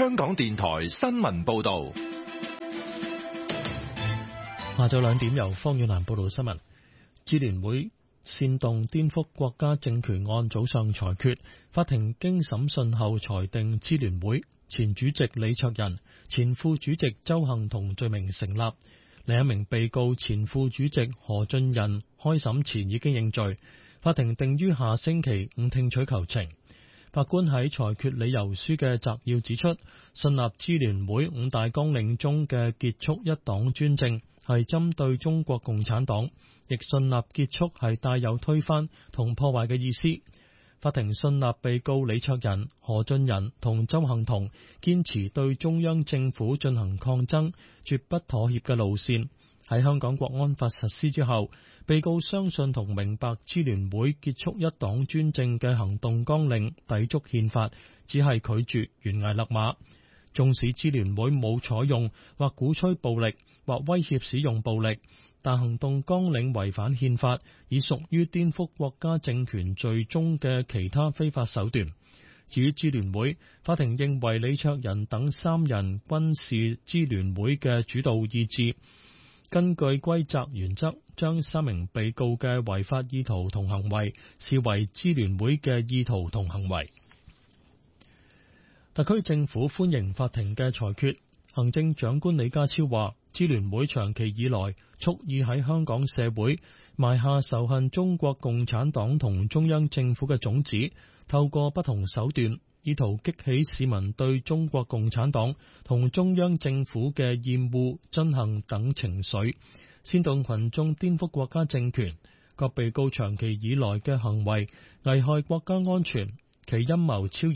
香港電台新聞報道。 下晝2點由方遠蘭報道新聞。支聯會煽動顛覆國家政權案早上裁決，法庭經審訊後裁定支聯會前主席李卓人、前副主席鄒幸彤罪名成立。另一名被告前副主席何俊仁開審前已經認罪，法庭定於下星期5聽取求情。法官喺裁決理由書嘅摘要指出，信納支聯會5大綱領中嘅結束一黨專政係針對中國共產黨，亦信納結束係帶有推翻同破壞嘅意思。法庭信納被告李卓人、何俊仁同鄒幸彤堅持對中央政府進行抗爭，絕不妥協嘅路線。喺香港國安法實施之後，被告相信同明白支聯會結束一黨專政嘅行動綱領抵觸憲法，只係拒絕懸崖勒馬。縱使支聯會冇採用或鼓吹暴力或威脅使用暴力，但行動綱領違反憲法，已屬於顛覆國家政權罪中嘅其他非法手段。至於支聯會，法庭認為李卓人等3人均是支聯會嘅主導意志，根據歸責原則，將3名被告嘅違法意圖同行為視為支聯會嘅意圖同行為。特區政府歡迎法庭嘅裁決。行政長官李家超話，支聯會長期以來蓄意喺香港社會埋下仇恨中國共產黨同中央政府嘅種子，透過不同手段，意圖激起市民對中國共產黨同中央政府嘅厭惡、憎恨等情緒，煽動群眾顛覆國家政權。各被告長期以來嘅行為危害國家安全，其陰謀昭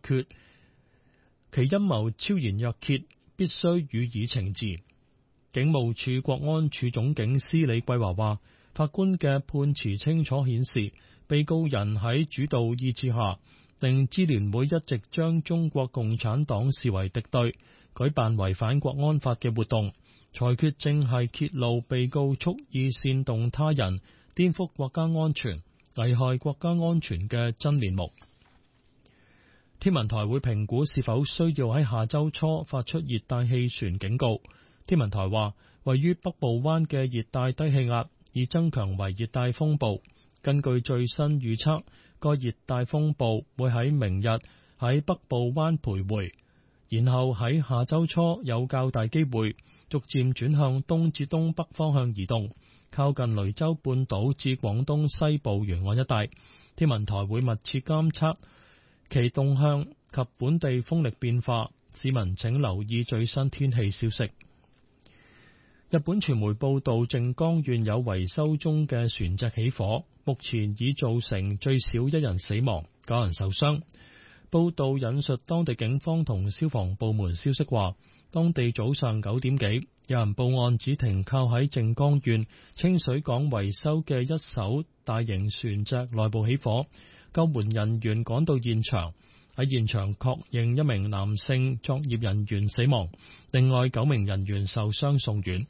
然若揭，必須予以懲治。警務處國安處總警司李桂華話，法官嘅判詞清楚顯示，被告人喺主導意志下，令支聯會一直將中國共產黨視為敵對，舉辦違反國安法嘅活動。裁決正係揭露被告蓄意煽動他人顛覆國家安全、危害國家安全嘅真面目。天文台會評估是否需要喺下周初發出熱帶氣旋警告。天文台話，位於北部灣嘅熱帶低氣壓已增強為熱帶風暴。根據最新預測，該熱帶風暴會喺明日喺北部灣徘徊，然後喺下周初有較大機會逐漸轉向東至東北方向移動，靠近雷州半島至廣東西部沿岸一帶。天文台會密切監測其動向及本地風力變化，市民請留意最新天氣消息。日本傳媒報道，靜岡縣有維修中嘅船隻起火，目前已造成最少1人死亡、9人受傷。報道引述當地警方同消防部門消息話，當地早上9點幾，有人報案指停靠喺靜岡縣清水港維修嘅一艘大型船隻內部起火，救援人員趕到現場，喺現場確認1名男性作業人員死亡，另外9名人員受傷送院。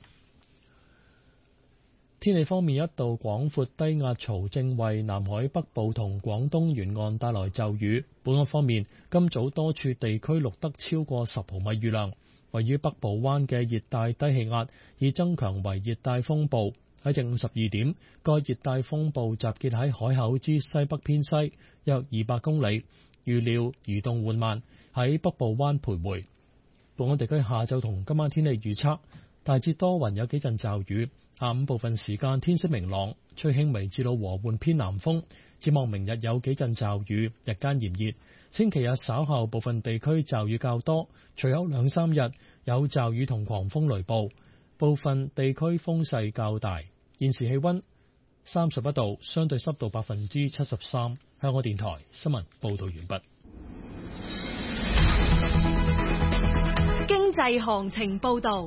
天氣方面，一道廣闊低壓槽正為南海北部同廣東沿岸帶來驟雨。本港方面，今早多處地區錄得超過10毫米雨量。位於北部灣嘅熱帶低氣壓已增強為熱帶風暴。喺正午12點，該熱帶風暴集結喺海口之西北偏西約200公里，預料移動緩慢，喺北部灣徘徊。本港地區下晝同今晚天氣預測，大致多雲，有幾陣驟雨。下午部分時間天色明朗，吹輕微至到和緩偏南風。展望明日有幾陣驟雨，日間炎熱。星期日稍後部分地區驟雨較多，隨後2-3日有驟雨同狂風雷暴，部分地區風勢較大。現時氣溫31度，相對濕度73%。香港電台新聞報道完畢。 經濟行情報道。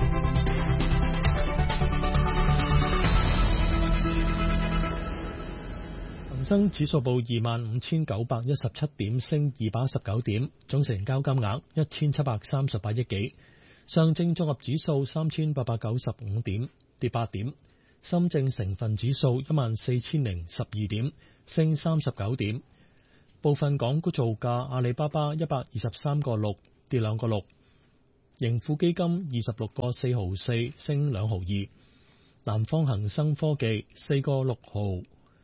恒生指數報25,917點，升219點，總成交金額1738億幾。上證綜合指數3,895點，跌8點。深證成分指數14,012點，升39點。部分港股造價：阿里巴巴123個6， 跌2個6。盈富基金26個4毫4升2毫2。南方恒生科技4個6毫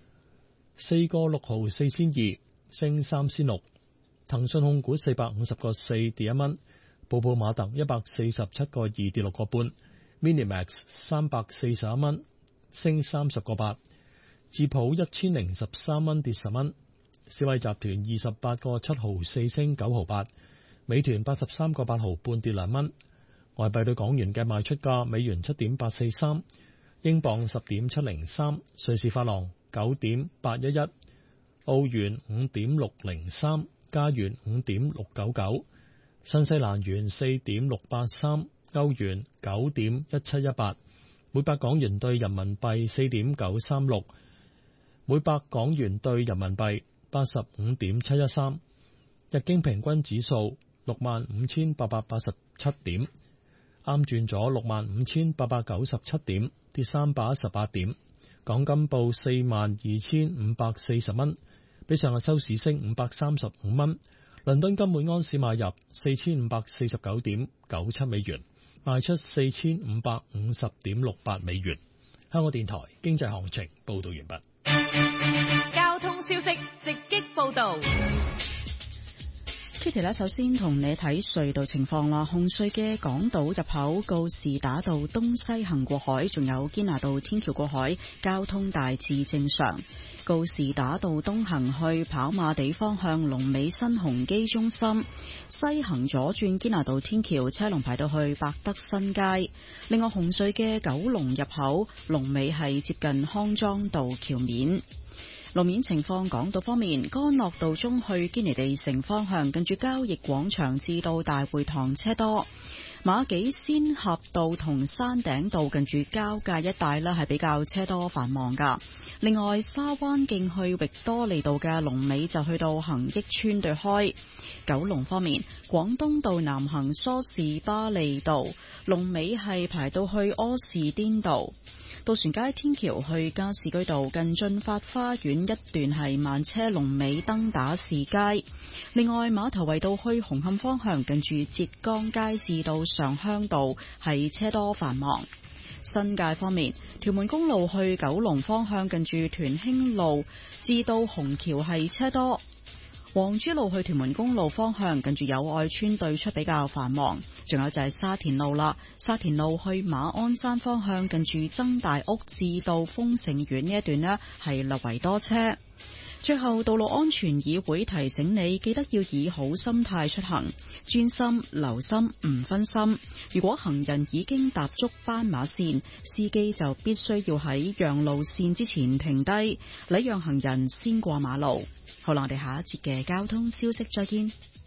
4仙2升3仙6。騰訊控股450個4跌1蚊。寶寶馬特147個2跌6個半。Minimax 341蚊升30個8。智普1013蚊跌10蚊。小偉集團28個7毫4升9毫8。美團83個8毫半跌2蚊。外幣對港元嘅賣出價：美元7.843，英鎊10.703，瑞士法郎9.811，澳元5.603，加元5.699，新西蘭元4.683，歐元9.1718，每百港元對人民幣4.936，每百港元對人民幣85.713。日經平均指數65,887點，啱轉咗65,897點，跌318點。港金報42,540蚊，比上日收市升535蚊。倫敦金每安士買入4,549.97美元，賣出4,550.68美元。香港電台經濟行情報道完畢。 交通消息直擊報道。 Kitty 呢，首先同你睇隧道情況啦。紅隧嘅港島入口告士打道東西行過海，仲有堅拿道天橋過海，交通大致正常。告士打道東行去跑馬地方向龍尾新鴻基中心，西行左轉堅拿道天橋車龍排到去百德新街。另外紅隧嘅九龍入口龍尾係接近康莊道橋面。路面情況，港島方面，干諾道中去堅尼地城方向，近住交易廣場至到大會堂車多。馬己仙峽道同山頂道近住交界一帶呢係比較車多繁忙噶。另外，沙灣徑去域多利道嘅龍尾就去到恒益邨對開。九龍方面，廣東道南行梳士巴利道龍尾係排到去柯士甸道。渡船街天橋去加士居道近駿發花園一段係慢車龍尾登打士街。另外，馬頭圍道去紅磡方向近住浙江街至到上鄉道係車多繁忙。新界方面，屯門公路去九龍方向近住屯興路至到紅橋係車多。黃珠路去屯門公路方向近住友愛村對出比較繁忙。仲有就係沙田路啦，沙田路去馬鞍山方向近住曾大屋至到豐盛苑呢一段呢係略為多車。最後，道路安全議會提醒你，記得要以好心態出行，專心留心唔分心。如果行人已經踏足斑馬線，司機就必須要喺讓路線之前停低，禮讓行人先過馬路。好啦，我哋下一節嘅交通消息再見。